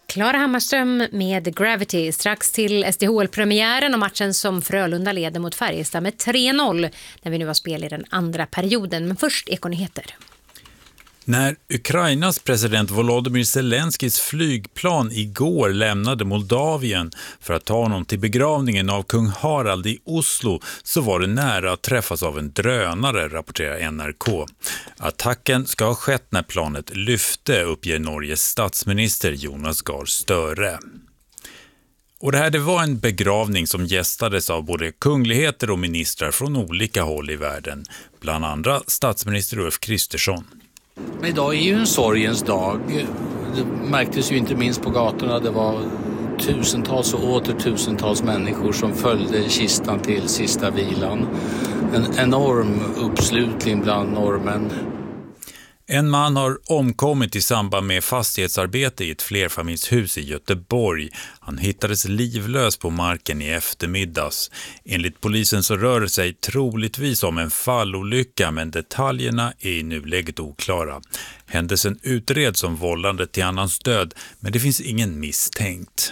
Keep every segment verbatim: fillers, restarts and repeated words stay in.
Klara Hammarström med Gravity strax till S D H L-premiären och matchen som Frölunda leder mot Färjestad med tre noll när vi nu har spel i den andra perioden. Men först ekonyheter. När Ukrainas president Volodymyr Zelenskis flygplan igår lämnade Moldavien för att ta honom till begravningen av kung Harald i Oslo så var det nära att träffas av en drönare, rapporterar N R K. Attacken ska ha skett när planet lyfte, uppger Norges statsminister Jonas Gahr Støre. Och det här det var en begravning som gästades av både kungligheter och ministrar från olika håll i världen, bland andra statsminister Ulf Kristersson. Idag är ju en sorgens dag. Det märktes ju inte minst på gatorna. Det var tusentals och åter tusentals människor som följde kistan till sista vilan. En enorm uppslutning bland norrmän. En man har omkommit i samband med fastighetsarbete i ett flerfamiljshus i Göteborg. Han hittades livlös på marken i eftermiddags. Enligt polisen så rör det sig troligtvis om en fallolycka, men detaljerna är i nuläget oklara. Händelsen utreds som vållande till annans död, men det finns ingen misstänkt.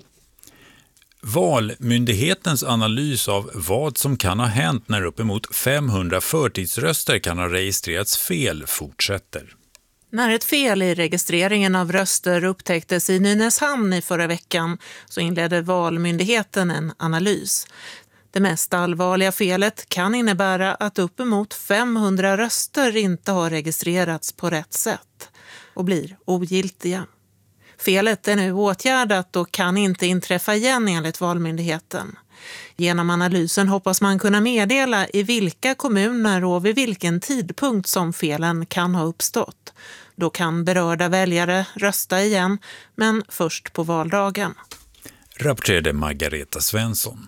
Valmyndighetens analys av vad som kan ha hänt när uppemot femhundra förtidsröster kan ha registrerats fel fortsätter. När ett fel i registreringen av röster upptäcktes i Nynäshamn i förra veckan så inledde Valmyndigheten en analys. Det mest allvarliga felet kan innebära att uppemot femhundra röster inte har registrerats på rätt sätt och blir ogiltiga. Felet är nu åtgärdat och kan inte inträffa igen enligt Valmyndigheten. Genom analysen hoppas man kunna meddela i vilka kommuner och vid vilken tidpunkt som felen kan ha uppstått. Då kan berörda väljare rösta igen, men först på valdagen. Rapporterade Margareta Svensson.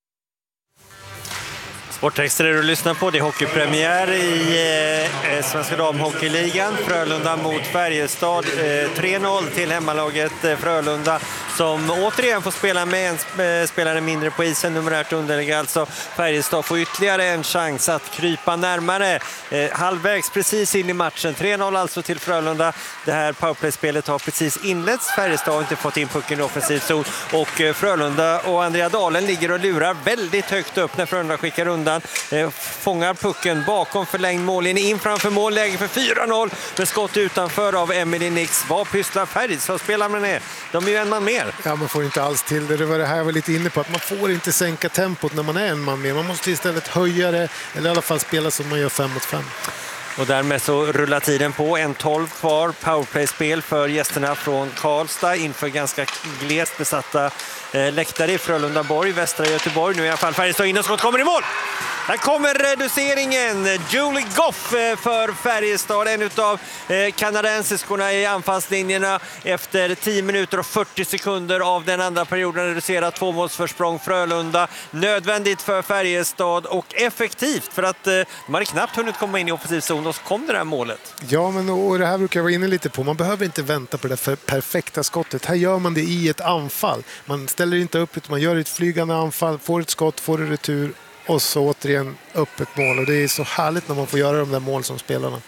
Sporttexter är du lyssnar på. Det är hockeypremiär i eh, Svenska damhockeyligan. Frölunda mot Färjestad. Eh, tre noll till hemmalaget eh, Frölunda som återigen får spela med en eh, spelare mindre på isen. Numerärt underläge alltså. Färjestad får ytterligare en chans att krypa närmare. Eh, halvvägs precis in i matchen. tre noll alltså till Frölunda. Det här powerplay-spelet har precis inletts. Färjestad har inte fått in pucken i offensiv zon. Och eh, Frölunda och Andrea Dalen ligger och lurar väldigt högt upp när Frölunda skickar undan. Eh, fångar pucken bakom förlängd mållinje in framför mål, läge för fyra noll med skott utanför av Emily Nix. Vad pysslar Färjestad spelar med det? De är ju en man mer. Ja, man får inte alls till det. Det var det här jag var lite inne på, att man får inte sänka tempot när man är en man mer. Man måste istället höja det, eller i alla fall spela som man gör fem mot fem. Och därmed så rullar tiden på. En tolv kvar. Powerplay-spel för gästerna från Karlstad inför ganska glest besatta eh, läktare i Frölunda-Borg, Västra Göteborg. Nu i alla fall Färjestad in och skott kommer i mål. Här kommer reduceringen. Julie Goff för Färjestad. En av kanadensiskorna i anfallslinjerna efter tio minuter och fyrtio sekunder av den andra perioden reducerat tvåmålsförsprång Frölunda. Nödvändigt för Färjestad och effektivt för att de hade knappt hunnit komma in i offensiv zon och så kom det där målet. Ja, men och det här brukar jag vara inne lite på. Man behöver inte vänta på det för perfekta skottet. Här gör man det i ett anfall. Man ställer inte upp utan man gör ett flygande anfall, får ett skott, får det retur. Och så återigen upp ett mål. Och det är så härligt när man får göra de där mål som spelarna.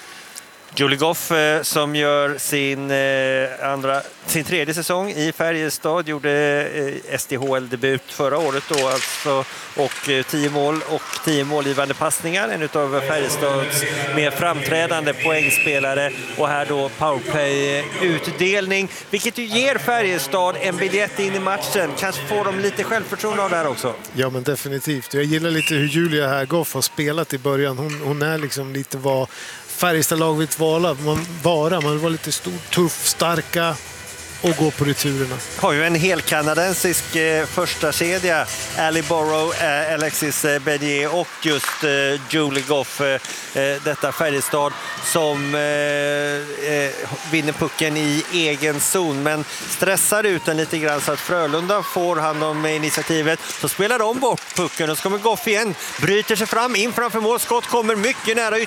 Julie Goff eh, som gör sin, eh, andra, sin tredje säsong i Färjestad gjorde eh, S D H L-debut förra året då alltså, och eh, tio mål och tio målgivande passningar. En av Färjestads mer framträdande poängspelare och här då powerplay-utdelning vilket ju ger Färjestad en biljett in i matchen. Kanske får de lite självförtroende av det här också. Ja, men definitivt. Jag gillar lite hur Julia här Goff har spelat i början. Hon, hon är liksom lite vad Färjestad-lag vill vara. Man, vara. man vill vara lite stor, tuff, starka och gå på returerna. Har ju en hel kanadensisk eh, första kedja. Ali Borrow, eh, Alexis eh, Bernier och just eh, Julie Goff. Eh, detta Färjestad som eh, eh, vinner pucken i egen zon. Men stressar ut den lite grann så att Frölunda får hand om initiativet. Så spelar de bort pucken och så kommer Goff igen. Bryter sig fram in framför mål. Skott kommer mycket nära.